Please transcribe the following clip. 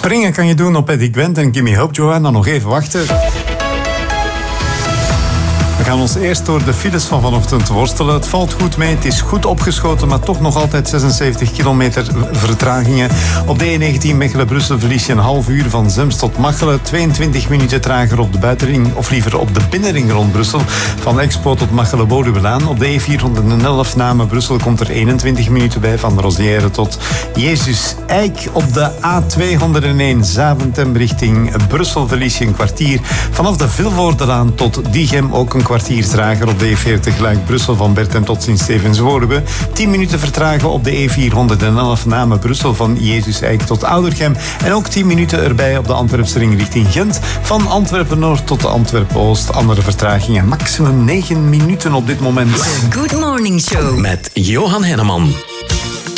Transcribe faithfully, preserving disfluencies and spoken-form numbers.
Springen kan je doen op Eddie Gwent en Gimme Hope, Johanna. Nog even wachten. We gaan ons eerst door de files van vanochtend worstelen. Het valt goed mee, het is goed opgeschoten, maar toch nog altijd zesenzeventig kilometer vertragingen. Op de E negentien Mechelen-Brussel verlies je een half uur van Zems tot Machelen. tweeëntwintig minuten trager op de buitenring, of liever op de binnenring rond Brussel. Van Expo tot Machelen-Boduwelaan. Op de E vierhonderdelf Namen-Brussel komt er eenentwintig minuten bij. Van Rosière tot Jezus Eik. Op de A tweehonderdéén Zaventem richting Brussel verlies je een kwartier. Vanaf de Vilvoordelaan tot Diegem ook een kwartier trager op de E veertig Luik-Brussel van Bertem tot Sint-Stevens-Woluwe. tien minuten vertragen op de E vierhonderdelf Namen-Brussel van Jezus Eik tot Oudergem. En ook tien minuten erbij op de Antwerpse ring richting Gent. Van Antwerpen-Noord tot Antwerpen-Oost. Andere vertragingen. Maximum negen minuten op dit moment. Good Morning Show. Met Johan Henneman.